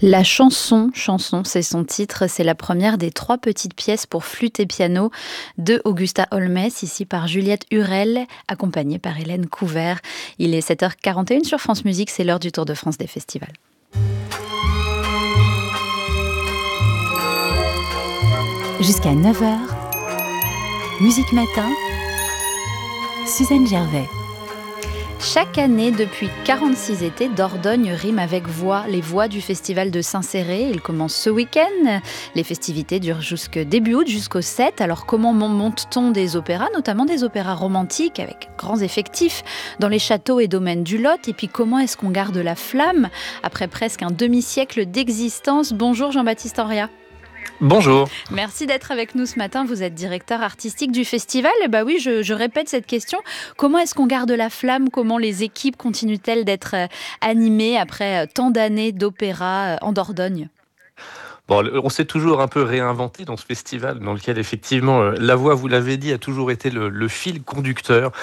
La chanson, c'est son titre. C'est la première des 3 petites pièces pour flûte et piano de Augusta Holmes, ici par Juliette Hurel, accompagnée par Hélène Couvert. Il est 7h41 sur France Musique, c'est l'heure du Tour de France des festivals. Jusqu'à 9h, Musique Matin, Suzanne Gervais. Chaque année, depuis 46 étés, Dordogne rime avec voix. Les voix du festival de Saint-Céré, il commence ce week-end. Les festivités durent jusqu'au début août, jusqu'au 7. Alors comment monte-t-on des opéras, notamment des opéras romantiques avec grands effectifs dans les châteaux et domaines du Lot? Et puis comment est-ce qu'on garde la flamme après presque un demi-siècle d'existence? Bonjour Jean-Baptiste Henriat. Bonjour. Merci d'être avec nous ce matin. Vous êtes directeur artistique du festival. Bah oui, je répète cette question. Comment est-ce qu'on garde la flamme? Comment les équipes continuent-elles d'être animées après tant d'années d'opéra en Dordogne? Bon, on s'est toujours un peu réinventé dans ce festival dans lequel effectivement la voix, vous l'avez dit, a toujours été le fil conducteur.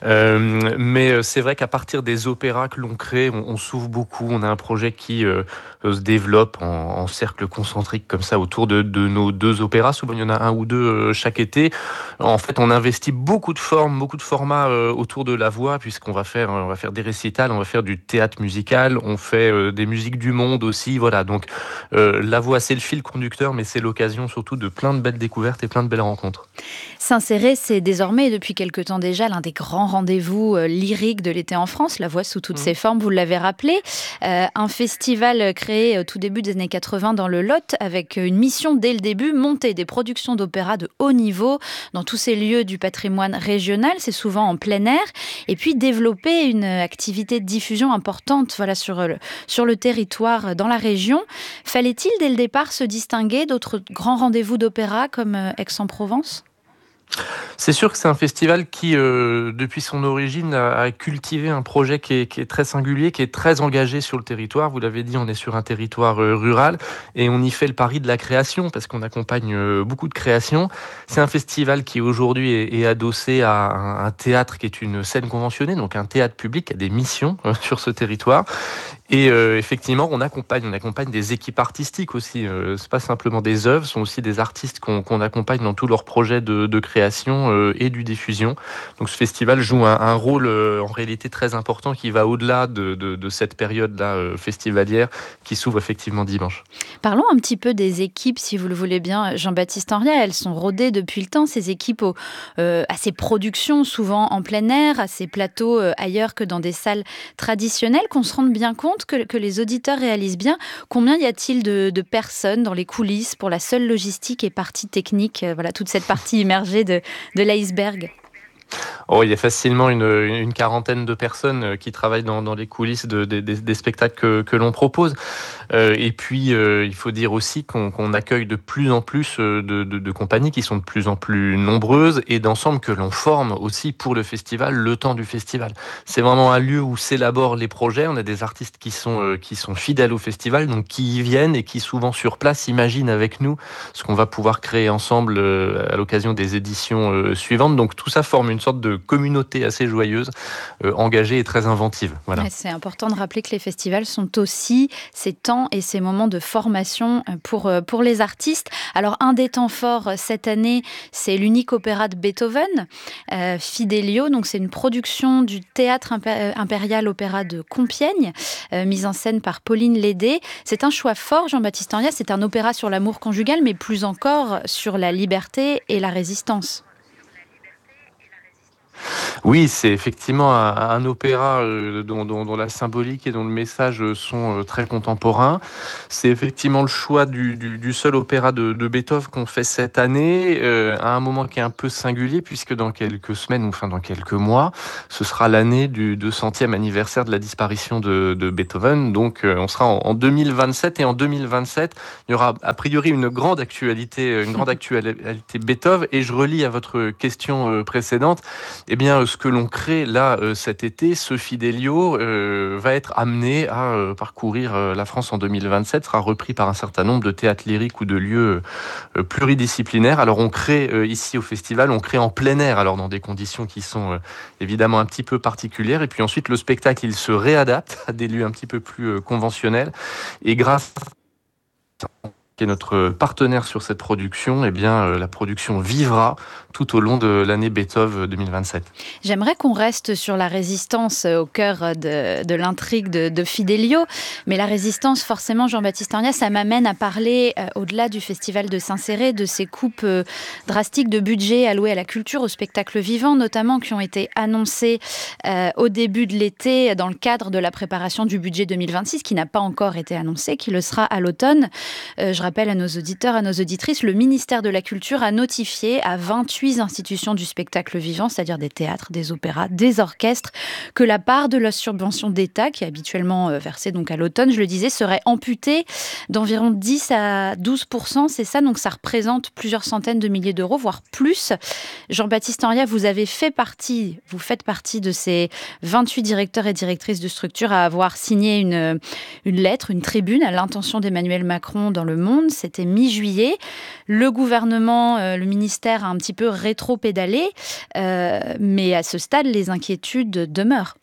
Mais c'est vrai qu'à partir des opéras que l'on crée, on s'ouvre beaucoup. On a un projet qui se développe en cercle concentrique comme ça autour de nos 2 opéras. Souvent il y en a 1 ou 2 chaque été. En fait, on investit beaucoup de formes, beaucoup de formats autour de la voix, puisqu'on va faire des récitals, on va faire du théâtre musical, on fait des musiques du monde aussi. Voilà, donc la voix, c'est le fil conducteur, mais c'est l'occasion surtout de plein de belles découvertes et plein de belles rencontres. Saint-Céré, c'est désormais, depuis quelque temps déjà, l'un des grands rendez-vous lyriques de l'été en France. La voix sous toutes ses formes, vous l'avez rappelé. Un festival créé au tout début des années 80 dans le Lot, avec une mission dès le début, monter des productions d'opéra de haut niveau dans tous ces lieux du patrimoine régional, c'est souvent en plein air, et puis développer une activité de diffusion importante sur le territoire, dans la région. Fallait-il dès le départ se distinguer d'autres grands rendez-vous d'opéra comme Aix-en-Provence ? C'est sûr que c'est un festival qui, depuis son origine, a cultivé un projet qui est très singulier, qui est très engagé sur le territoire. Vous l'avez dit, on est sur un territoire rural et on y fait le pari de la création parce qu'on accompagne beaucoup de créations. C'est un festival qui aujourd'hui est adossé à un théâtre qui est une scène conventionnée, donc un théâtre public qui a des missions sur ce territoire. Et effectivement, on accompagne des équipes artistiques aussi. C'est pas simplement des œuvres, ce sont aussi des artistes qu'on accompagne dans tous leurs projets de création et du diffusion. Donc ce festival joue un rôle en réalité très important qui va au-delà de cette période-là festivalière qui s'ouvre effectivement dimanche. Parlons un petit peu des équipes, si vous le voulez bien, Jean-Baptiste Henriat. Elles sont rodées depuis le temps, ces équipes, à ces productions souvent en plein air, à ces plateaux ailleurs que dans des salles traditionnelles, qu'on se rende bien compte que les auditeurs réalisent bien. Combien y a-t-il de personnes dans les coulisses pour la seule logistique et partie technique, voilà, toute cette partie immergée de l'iceberg? Oh, il y a facilement une quarantaine de personnes qui travaillent dans les coulisses des spectacles que l'on propose. Et puis, il faut dire aussi qu'on accueille de plus en plus de compagnies qui sont de plus en plus nombreuses et d'ensembles que l'on forme aussi pour le festival, le temps du festival. C'est vraiment un lieu où s'élaborent les projets. On a des artistes qui sont fidèles au festival, donc qui y viennent et qui souvent sur place imaginent avec nous ce qu'on va pouvoir créer ensemble à l'occasion des éditions suivantes. Donc tout ça forme une sorte de communauté assez joyeuse, engagée et très inventive. Voilà. Ouais, c'est important de rappeler que les festivals sont aussi ces temps et ces moments de formation pour les artistes. Alors un des temps forts cette année, c'est l'unique opéra de Beethoven, Fidelio. Donc c'est une production du Théâtre Impérial Opéra de Compiègne, mise en scène par Pauline Lédé. C'est un choix fort, Jean-Baptiste Henriat. C'est un opéra sur l'amour conjugal, mais plus encore sur la liberté et la résistance. Oui, c'est effectivement un opéra dont la symbolique et dont le message sont très contemporains. C'est effectivement le choix du seul opéra de Beethoven qu'on fait cette année, à un moment qui est un peu singulier, puisque dans quelques semaines, ou enfin dans quelques mois, ce sera l'année du 200e anniversaire de la disparition de Beethoven. Donc on sera en 2027, et en 2027, il y aura a priori une grande actualité Beethoven. Et je relis à votre question précédente, eh bien, ce que l'on crée là cet été, ce Fidelio, va être amené à parcourir la France en 2027, sera repris par un certain nombre de théâtres lyriques ou de lieux pluridisciplinaires. Alors on crée ici au festival, on crée en plein air, alors dans des conditions qui sont évidemment un petit peu particulières. Et puis ensuite, le spectacle, il se réadapte à des lieux un petit peu plus conventionnels. Et grâce qui est notre partenaire sur cette production, la production vivra tout au long de l'année Beethoven 2027. J'aimerais qu'on reste sur la résistance au cœur de l'intrigue de Fidelio, mais la résistance, forcément, Jean-Baptiste Ornia, ça m'amène à parler, au-delà du Festival de Saint-Céré, de ces coupes drastiques de budget alloués à la culture, au spectacle vivant, notamment, qui ont été annoncées au début de l'été dans le cadre de la préparation du budget 2026, qui n'a pas encore été annoncé, qui le sera à l'automne. Je rappelle à nos auditeurs, à nos auditrices, le ministère de la Culture a notifié à 28 institutions du spectacle vivant, c'est-à-dire des théâtres, des opéras, des orchestres, que la part de la subvention d'État, qui est habituellement versée donc à l'automne, je le disais, serait amputée d'environ 10 à 12%, c'est ça, donc ça représente plusieurs centaines de milliers d'euros, voire plus. Jean-Baptiste Ornia, vous faites partie de ces 28 directeurs et directrices de structures à avoir signé une lettre, une tribune à l'intention d'Emmanuel Macron dans Le Monde. C'était mi-juillet. Le gouvernement, le ministère a un petit peu rétro-pédalé, mais à ce stade, les inquiétudes demeurent.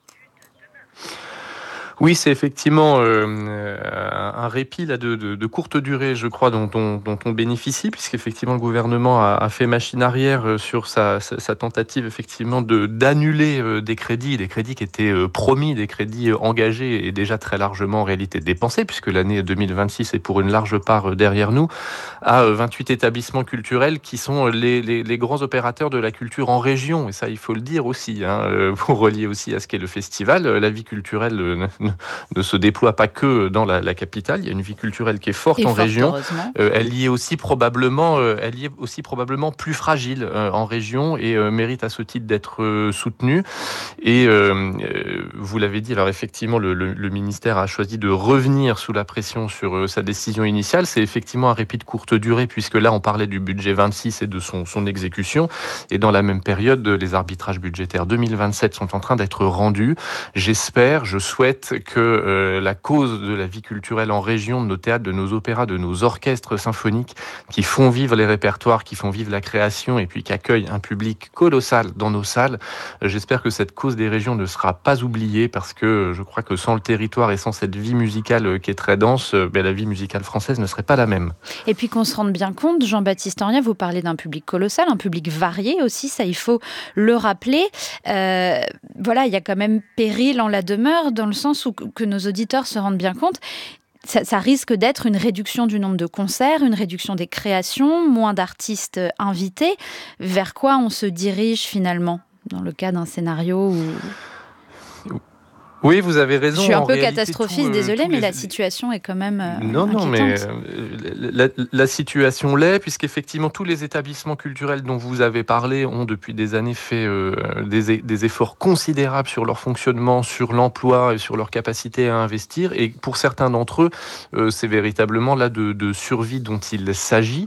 Oui, c'est effectivement un répit là, de courte durée, je crois, dont on bénéficie, puisqu'effectivement le gouvernement a fait machine arrière sur sa tentative effectivement d'annuler des crédits qui étaient promis, des crédits engagés et déjà très largement en réalité dépensés, puisque l'année 2026 est pour une large part derrière nous, à 28 établissements culturels qui sont les grands opérateurs de la culture en région, et ça il faut le dire aussi, pour relier aussi à ce qu'est le festival. La vie culturelle ne se déploie pas que dans la capitale. Il y a une vie culturelle qui est forte en région. Elle y est aussi probablement plus fragile en région et mérite à ce titre d'être soutenue. Et vous l'avez dit, alors effectivement, le ministère a choisi de revenir sous la pression sur sa décision initiale. C'est effectivement un répit de courte durée, puisque là, on parlait du budget 26 et de son exécution. Et dans la même période, les arbitrages budgétaires 2027 sont en train d'être rendus. Je souhaite que la cause de la vie culturelle en région, de nos théâtres, de nos opéras, de nos orchestres symphoniques, qui font vivre les répertoires, qui font vivre la création et puis qui accueillent un public colossal dans nos salles, j'espère que cette cause des régions ne sera pas oubliée, parce que je crois que sans le territoire et sans cette vie musicale qui est très dense, la vie musicale française ne serait pas la même. Et puis qu'on se rende bien compte, Jean-Baptiste Ornia, vous parlez d'un public colossal, un public varié aussi, ça il faut le rappeler. Voilà, il y a quand même péril en la demeure, dans le sens où que nos auditeurs se rendent bien compte. Ça risque d'être une réduction du nombre de concerts, une réduction des créations, moins d'artistes invités. Vers quoi on se dirige finalement, dans le cas d'un scénario où... Oui, vous avez raison. Je suis un peu catastrophiste, désolée, mais la situation est quand même inquiétante. Mais la situation l'est, puisqu'effectivement tous les établissements culturels dont vous avez parlé ont depuis des années fait des efforts considérables sur leur fonctionnement, sur l'emploi et sur leur capacité à investir. Et pour certains d'entre eux, c'est véritablement là de survie dont il s'agit.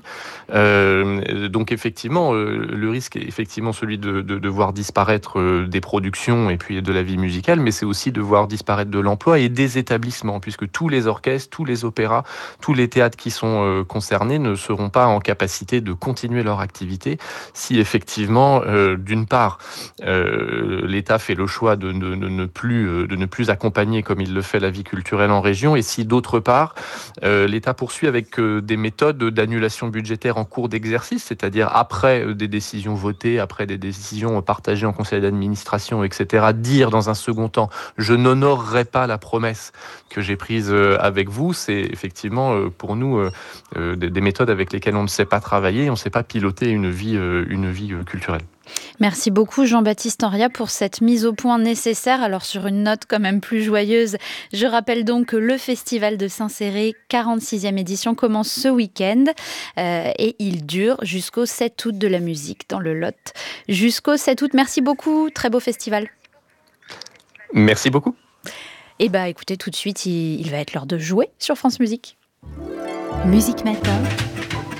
Donc effectivement, le risque est effectivement celui de voir disparaître des productions et puis de la vie musicale, mais c'est aussi de voir disparaître de l'emploi et des établissements, puisque tous les orchestres, tous les opéras, tous les théâtres qui sont concernés ne seront pas en capacité de continuer leur activité si effectivement, d'une part, l'État fait le choix de ne plus accompagner comme il le fait la vie culturelle en région, et si d'autre part, l'État poursuit avec des méthodes d'annulation budgétaire en cours d'exercice, c'est-à-dire après des décisions votées, après des décisions partagées en conseil d'administration, etc., dire dans un second temps je n'honorerai pas la promesse que j'ai prise avec vous. C'est effectivement pour nous des méthodes avec lesquelles on ne sait pas travailler, on ne sait pas piloter une vie culturelle. Merci beaucoup Jean-Baptiste Ornia pour cette mise au point nécessaire. Alors sur une note quand même plus joyeuse, je rappelle donc que le Festival de Saint-Céré, 46e édition, commence ce week-end et il dure jusqu'au 7 août de la musique dans le Lot. Jusqu'au 7 août, merci beaucoup, très beau festival. Merci beaucoup. Et écoutez, tout de suite, il va être l'heure de jouer sur France Musique. Musique Matin,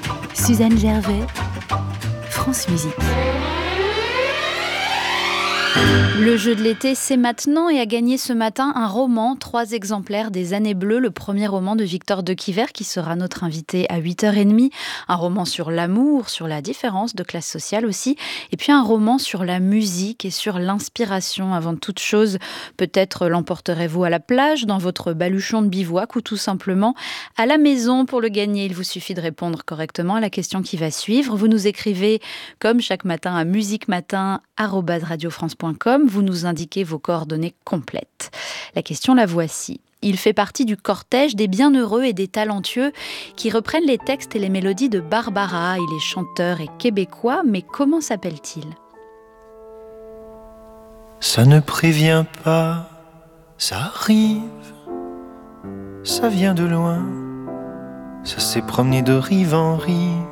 Suzanne Gervais, France Musique. Le jeu de l'été, c'est maintenant et a gagné ce matin un roman, 3 exemplaires des Années Bleues, le premier roman de Victor Dequiver qui sera notre invité à 8h30. Un roman sur l'amour, sur la différence de classe sociale aussi, et puis un roman sur la musique et sur l'inspiration. Avant toute chose, peut-être l'emporterez-vous à la plage, dans votre baluchon de bivouac ou tout simplement à la maison. Pour le gagner, il vous suffit de répondre correctement à la question qui va suivre. Vous nous écrivez comme chaque matin à musicmatin@radiofrance.com. Vous nous indiquez vos coordonnées complètes. La question, la voici. Il fait partie du cortège des bienheureux et des talentueux qui reprennent les textes et les mélodies de Barbara. Il est chanteur et québécois, mais comment s'appelle-t-il ? Ça ne prévient pas, ça arrive, ça vient de loin, ça s'est promené de rive en rive.